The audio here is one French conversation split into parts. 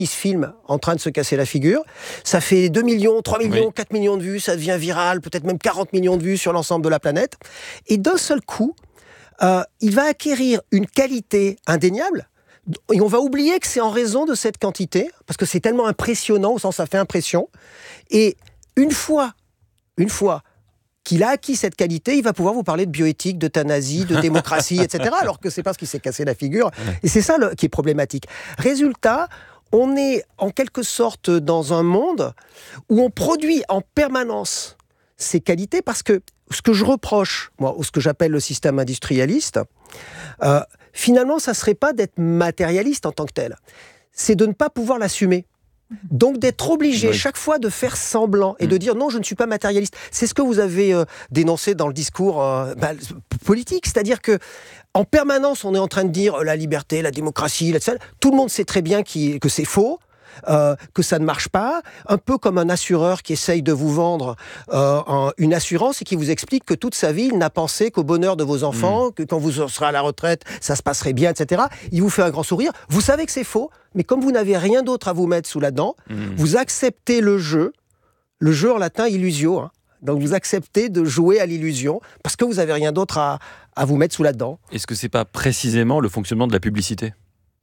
qui se filme en train de se casser la figure. Ça fait 2 millions, 3 millions, 4 millions de vues, ça devient viral, peut-être même 40 millions de vues sur l'ensemble de la planète. Et d'un seul coup, il va acquérir une qualité indéniable. Et on va oublier que c'est en raison de cette quantité, parce que c'est tellement impressionnant, au sens ça fait impression. Et une fois qu'il a acquis cette qualité, il va pouvoir vous parler de bioéthique, d'euthanasie, de démocratie, etc. Alors que c'est parce qu'il s'est cassé la figure. Et c'est ça qui est problématique. Résultat, on est en quelque sorte dans un monde où on produit en permanence ces qualités, parce que ce que je reproche, moi, ou ce que j'appelle le système industrialiste, finalement, ça ne serait pas d'être matérialiste en tant que tel. C'est de ne pas pouvoir l'assumer. Donc d'être obligé chaque fois de faire semblant et de dire non, je ne suis pas matérialiste. C'est ce que vous avez dénoncé dans le discours politique, c'est-à-dire que en permanence on est en train de dire la liberté, la démocratie, tout le monde sait très bien que c'est faux. Que ça ne marche pas, un peu comme un assureur qui essaye de vous vendre une assurance et qui vous explique que toute sa vie, il n'a pensé qu'au bonheur de vos enfants, que quand vous serez à la retraite, ça se passerait bien, etc. Il vous fait un grand sourire. Vous savez que c'est faux, mais comme vous n'avez rien d'autre à vous mettre sous la dent, vous acceptez le jeu en latin illusio, hein. Donc vous acceptez de jouer à l'illusion parce que vous n'avez rien d'autre à vous mettre sous la dent. Est-ce que c'est pas précisément le fonctionnement de la publicité ?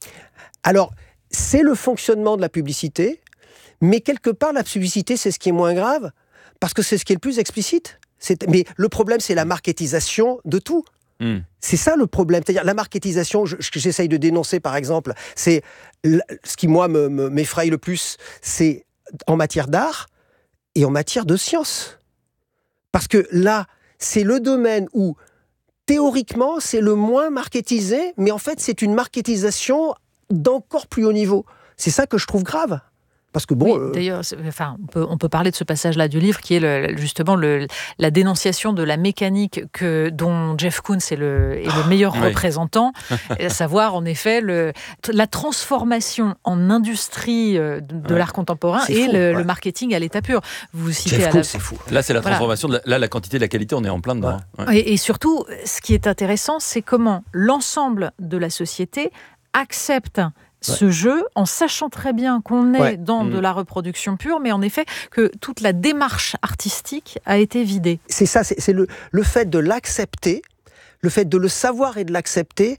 Alors, c'est le fonctionnement de la publicité, mais quelque part, la publicité, c'est ce qui est moins grave, parce que c'est ce qui est le plus explicite. Mais le problème, c'est la marketisation de tout. C'est ça le problème. C'est-à-dire, la marketisation, ce que j'essaye de dénoncer, par exemple, c'est ce qui, moi, m'effraie le plus, c'est en matière d'art et en matière de science. Parce que là, c'est le domaine où, théoriquement, c'est le moins marketisé, mais en fait, c'est une marketisation d'encore plus haut niveau. C'est ça que je trouve grave. Parce que bon, oui, d'ailleurs, on peut parler de ce passage-là du livre qui est justement la dénonciation de la mécanique dont Jeff Koons est le meilleur représentant, à savoir en effet la transformation en industrie de l'art contemporain et le marketing à l'état pur. Vous citez Jeff Koons, c'est fou. Là, c'est la transformation. La quantité, la qualité, on est en plein dedans. Ouais. Et surtout, ce qui est intéressant, c'est comment l'ensemble de la société accepte ce jeu, en sachant très bien qu'on est dans de la reproduction pure, mais en effet que toute la démarche artistique a été vidée. C'est ça, c'est le fait de l'accepter, le fait de le savoir et de l'accepter,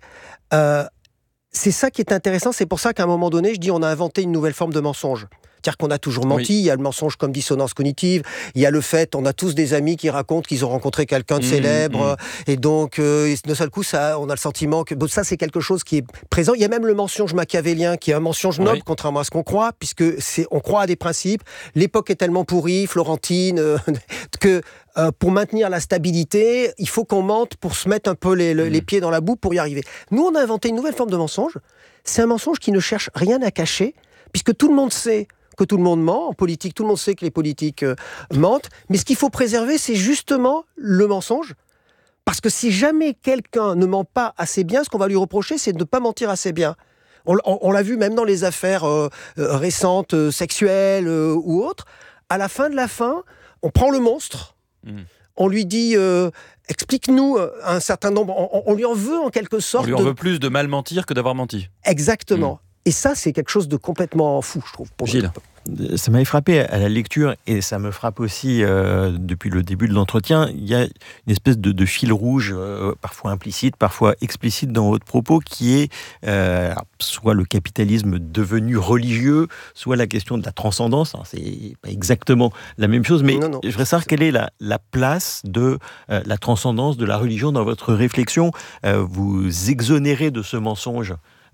c'est ça qui est intéressant. C'est pour ça qu'à un moment donné, je dis on a inventé une nouvelle forme de mensonge. C'est-à-dire qu'on a toujours menti, il y a le mensonge comme dissonance cognitive, il y a le fait, on a tous des amis qui racontent qu'ils ont rencontré quelqu'un de célèbre, et donc, d'un seul coup, on a le sentiment que ça, c'est quelque chose qui est présent. Il y a même le mensonge machiavélien, qui est un mensonge noble, contrairement à ce qu'on croit, puisque on croit à des principes. L'époque est tellement pourrie, florentine, que pour maintenir la stabilité, il faut qu'on mente pour se mettre un peu les pieds dans la boue pour y arriver. Nous, on a inventé une nouvelle forme de mensonge. C'est un mensonge qui ne cherche rien à cacher, puisque tout le monde sait que tout le monde ment. En politique, tout le monde sait que les politiques mentent. Mais ce qu'il faut préserver, c'est justement le mensonge. Parce que si jamais quelqu'un ne ment pas assez bien, ce qu'on va lui reprocher, c'est de ne pas mentir assez bien. On l'a vu même dans les affaires récentes, sexuelles ou autres. À la fin de la fin, on prend le monstre, on lui dit explique-nous un certain nombre. On lui en veut en quelque sorte. On lui en veut plus de mal mentir que d'avoir menti. Exactement. Et ça, c'est quelque chose de complètement fou, je trouve. Gilles. Ça m'avait frappé à la lecture, et ça me frappe aussi depuis le début de l'entretien. Il y a une espèce de fil rouge, parfois implicite, parfois explicite dans votre propos, qui est soit le capitalisme devenu religieux, soit la question de la transcendance. Alors, c'est pas exactement la même chose, mais non. Je voudrais savoir quelle est la place de la transcendance, de la religion dans votre réflexion. Vous exonérez de ce mensonge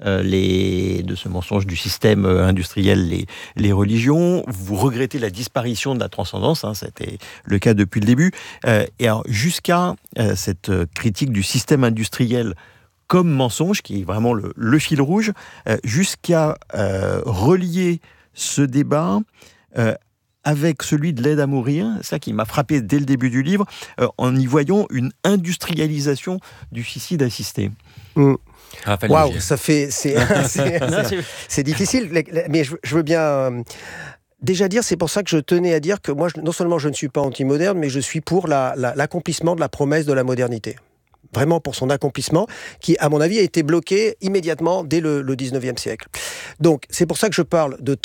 de ce mensonge du système industriel, les religions. Vous regrettez la disparition de la transcendance, c'était le cas depuis le début. Et alors, jusqu'à cette critique du système industriel comme mensonge, qui est vraiment le fil rouge, jusqu'à relier ce débat avec celui de l'aide à mourir, ça qui m'a frappé dès le début du livre, en y voyant une industrialisation du suicide assisté. Waouh, ça fait c'est difficile, mais je veux bien déjà dire, c'est pour ça que je tenais à dire que moi, non seulement je ne suis pas anti-moderne, mais je suis pour l'accomplissement de la promesse de la modernité. vraiment pour son accomplissement, qui, à mon avis, a été bloqué immédiatement dès le 19e siècle. Donc, c'est pour ça que je parle de